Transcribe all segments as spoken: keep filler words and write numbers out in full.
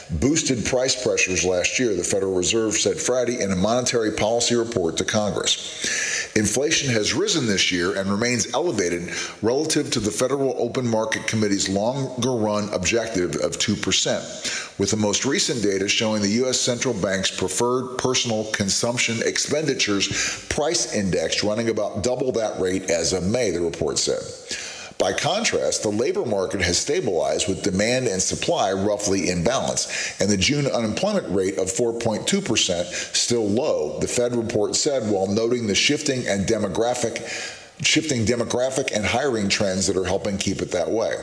boosted price pressures last year, the Federal Reserve said Friday in a monetary policy report to Congress. Inflation has risen this year and remains elevated relative to the Federal Open Market Committee's longer-run objective of two percent, with the most recent data showing the U S Central Bank's preferred personal consumption expenditures price index running about double that rate as of May, the report said. By contrast, the labor market has stabilized with demand and supply roughly in balance, and the June unemployment rate of four point two percent still low, the Fed report said, while noting the shifting and demographic, shifting demographic and hiring trends that are helping keep it that way.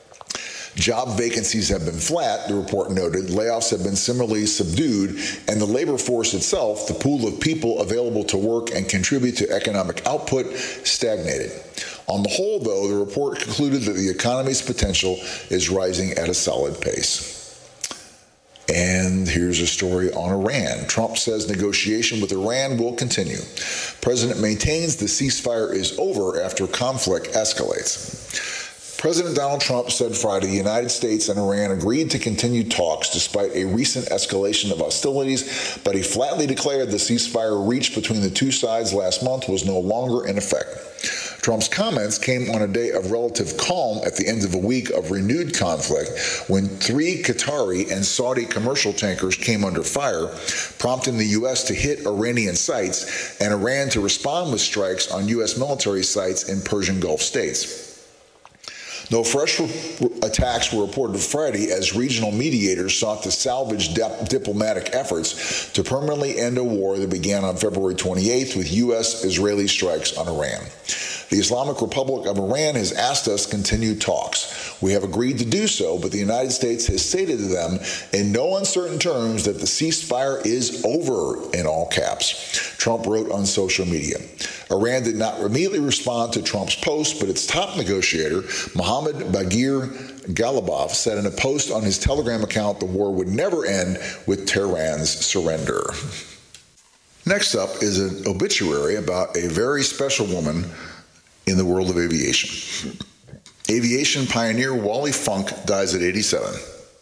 Job vacancies have been flat, the report noted. Layoffs have been similarly subdued, and the labor force itself, the pool of people available to work and contribute to economic output, stagnated. On the whole, though, the report concluded that the economy's potential is rising at a solid pace. And here's a story on Iran. Trump says negotiation with Iran will continue. President maintains the ceasefire is over after conflict escalates. President Donald Trump said Friday the United States and Iran agreed to continue talks despite a recent escalation of hostilities, but he flatly declared the ceasefire reached between the two sides last month was no longer in effect. Trump's comments came on a day of relative calm at the end of a week of renewed conflict when three Qatari and Saudi commercial tankers came under fire, prompting the U S to hit Iranian sites and Iran to respond with strikes on U S military sites in Persian Gulf states. No fresh re- attacks were reported Friday as regional mediators sought to salvage dip- diplomatic efforts to permanently end a war that began on February twenty-eighth with U S-Israeli strikes on Iran. The Islamic Republic of Iran has asked us to continue talks. We have agreed to do so, but the United States has stated to them in no uncertain terms that the ceasefire is over, in all caps. Trump wrote on social media. Iran did not immediately respond to Trump's post, but its top negotiator, Mohammad Baghir Ghalibaf, said in a post on his Telegram account the war would never end with Tehran's surrender. Next up is an obituary about a very special woman in the world of aviation. Aviation pioneer Wally Funk dies at eighty-seven.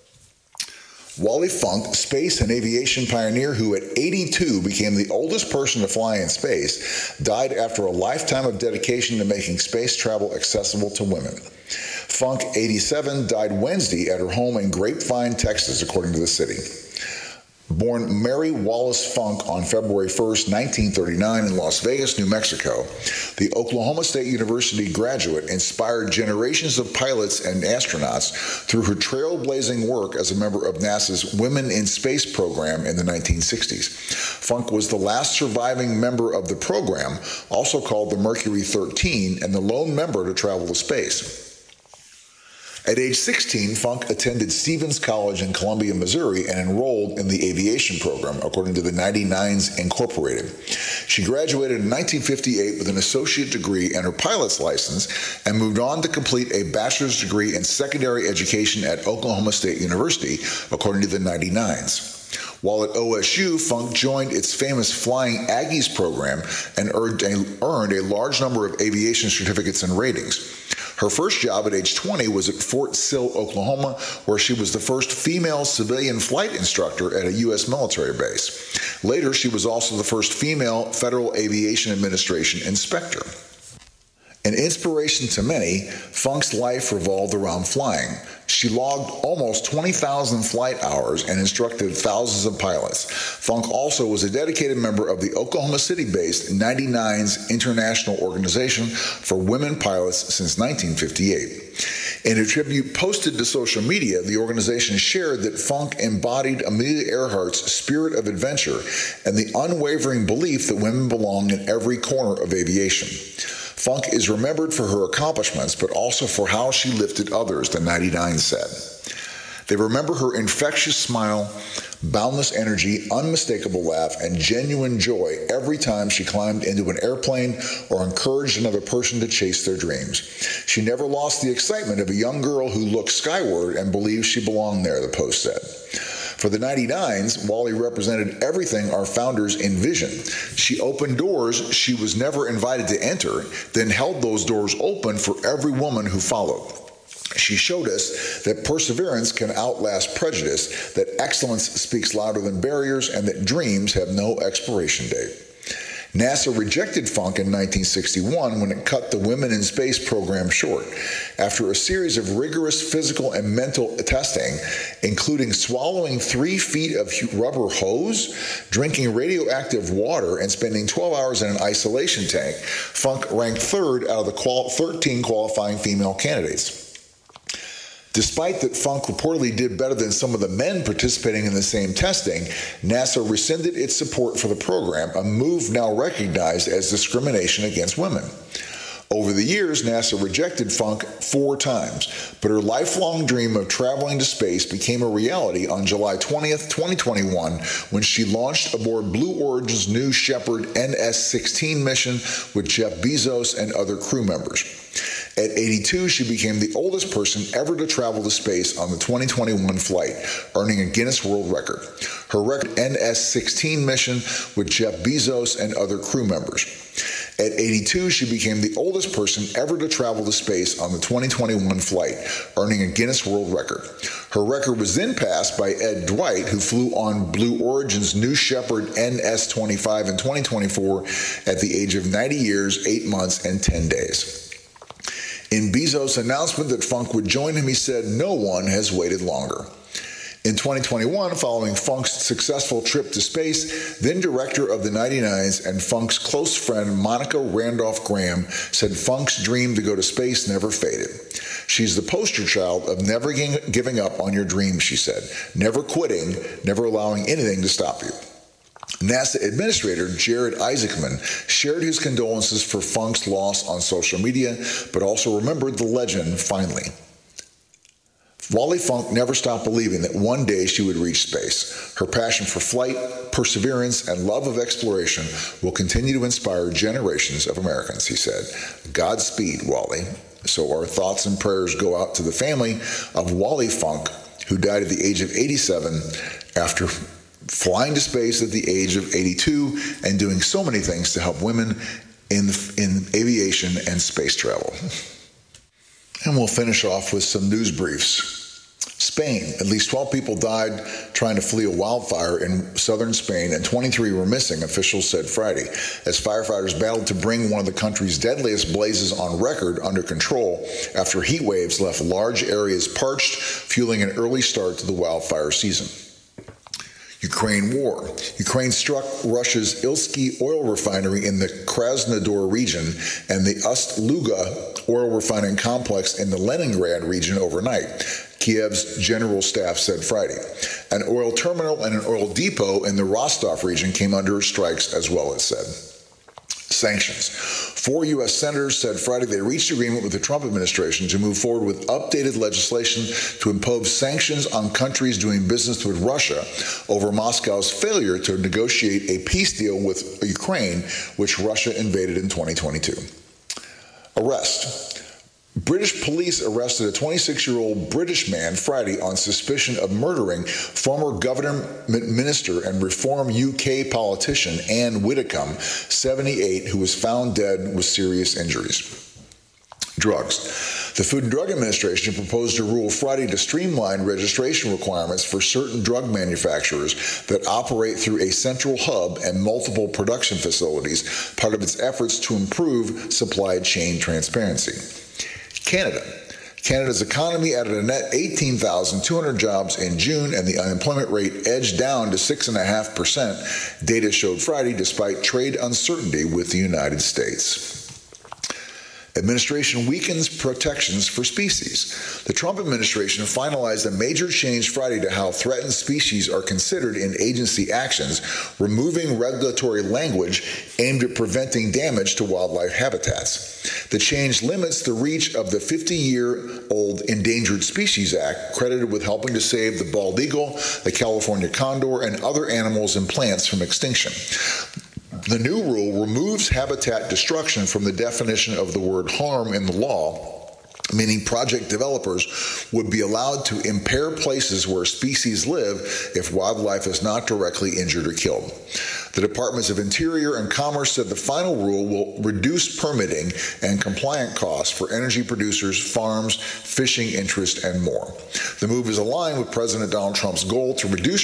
Wally Funk, space and aviation pioneer who at eighty-two became the oldest person to fly in space, died after a lifetime of dedication to making space travel accessible to women. Funk, eighty-seven, died Wednesday at her home in Grapevine, Texas, according to the city. Born Mary Wallace Funk on February first, nineteen thirty-nine in Las Vegas, New Mexico, the Oklahoma State University graduate inspired generations of pilots and astronauts through her trailblazing work as a member of NASA's Women in Space program in the nineteen sixties. Funk was the last surviving member of the program, also called the Mercury thirteen, and the lone member to travel to space. At age sixteen, Funk attended Stevens College in Columbia, Missouri, and enrolled in the aviation program, according to the ninety-nines Incorporated. She graduated in nineteen fifty-eight with an associate degree and her pilot's license, and moved on to complete a bachelor's degree in secondary education at Oklahoma State University, according to the ninety-nines. While at O S U, Funk joined its famous Flying Aggies program and earned a, earned a large number of aviation certificates and ratings. Her first job at age twenty was at Fort Sill, Oklahoma, where she was the first female civilian flight instructor at a U S military base. Later, she was also the first female Federal Aviation Administration inspector. An inspiration to many, Funk's life revolved around flying. She logged almost twenty thousand flight hours and instructed thousands of pilots. Funk also was a dedicated member of the Oklahoma City-based ninety-nines International Organization for Women Pilots since nineteen fifty-eight. In a tribute posted to social media, the organization shared that Funk embodied Amelia Earhart's spirit of adventure and the unwavering belief that women belong in every corner of aviation. Funk is remembered for her accomplishments, but also for how she lifted others, the ninety-nines said. They remember her infectious smile, boundless energy, unmistakable laugh, and genuine joy every time she climbed into an airplane or encouraged another person to chase their dreams. She never lost the excitement of a young girl who looked skyward and believed she belonged there, the Post said. For the ninety-nines, Wally represented everything our founders envisioned. She opened doors she was never invited to enter, then held those doors open for every woman who followed. She showed us that perseverance can outlast prejudice, that excellence speaks louder than barriers, and that dreams have no expiration date. NASA rejected Funk in nineteen sixty-one when it cut the Women in Space program short. After a series of rigorous physical and mental testing, including swallowing three feet of rubber hose, drinking radioactive water, and spending twelve hours in an isolation tank, Funk ranked third out of the qual- thirteen qualifying female candidates. Despite that Funk reportedly did better than some of the men participating in the same testing, NASA rescinded its support for the program, a move now recognized as discrimination against women. Over the years, NASA rejected Funk four times, but her lifelong dream of traveling to space became a reality on July twentieth, twenty twenty-one, when she launched aboard Blue Origin's New Shepard N S sixteen mission with Jeff Bezos and other crew members. At eighty-two, she became the oldest person ever to travel to space on the twenty twenty-one flight, earning a Guinness World Record. Her record N S sixteen mission with Jeff Bezos and other crew members. At eighty-two, she became the oldest person ever to travel to space on the twenty twenty-one flight, earning a Guinness World Record. Her record was then passed by Ed Dwight, who flew on Blue Origin's New Shepard N S twenty-five in twenty twenty-four at the age of ninety years, eight months, and ten days. In Bezos' announcement that Funk would join him, he said, "No one has waited longer." In twenty twenty-one, following Funk's successful trip to space, then director of the ninety-nines and Funk's close friend Monica Randolph Graham said Funk's dream to go to space never faded. "She's the poster child of never giving up on your dreams," she said, "never quitting, never allowing anything to stop you." NASA Administrator Jared Isaacman shared his condolences for Funk's loss on social media, but also remembered the legend fondly. Wally Funk never stopped believing that one day she would reach space. Her passion for flight, perseverance, and love of exploration will continue to inspire generations of Americans, he said. Godspeed, Wally. So our thoughts and prayers go out to the family of Wally Funk, who died at the age of eighty-seven after flying to space at the age of eighty-two and doing so many things to help women in, in aviation and space travel. And we'll finish off with some news briefs. Spain, at least twelve people died trying to flee a wildfire in southern Spain, and twenty-three were missing, officials said Friday, as firefighters battled to bring one of the country's deadliest blazes on record under control after heat waves left large areas parched, fueling an early start to the wildfire season. Ukraine war. Ukraine struck Russia's Ilsky oil refinery in the Krasnodar region and the Ust-Luga oil refining complex in the Leningrad region overnight, Kiev's general staff said Friday. An oil terminal and an oil depot in the Rostov region came under strikes as well, it said. Sanctions. Four U S senators said Friday they reached agreement with the Trump administration to move forward with updated legislation to impose sanctions on countries doing business with Russia over Moscow's failure to negotiate a peace deal with Ukraine, which Russia invaded in twenty twenty-two. Arrest. British police arrested a twenty-six-year-old British man Friday on suspicion of murdering former government minister and Reform U K politician Anne Widdecombe, seventy-eight, who was found dead with serious injuries. Drugs. The Food and Drug Administration proposed a rule Friday to streamline registration requirements for certain drug manufacturers that operate through a central hub and multiple production facilities, part of its efforts to improve supply chain transparency. Canada. Canada's economy added a net eighteen thousand two hundred jobs in June, and the unemployment rate edged down to six point five percent, data showed Friday, despite trade uncertainty with the United States. Administration weakens protections for species. The Trump administration finalized a major change Friday to how threatened species are considered in agency actions, removing regulatory language aimed at preventing damage to wildlife habitats. The change limits the reach of the fifty-year-old Endangered Species Act, credited with helping to save the bald eagle, the California condor, and other animals and plants from extinction. The new rule removes habitat destruction from the definition of the word harm in the law meaning project developers would be allowed to impair places where species live if wildlife is not directly injured or killed. The Departments of Interior and Commerce said the final rule will reduce permitting and compliance costs for energy producers, farms, fishing interests, and more. The move is aligned with President Donald Trump's goal to reduce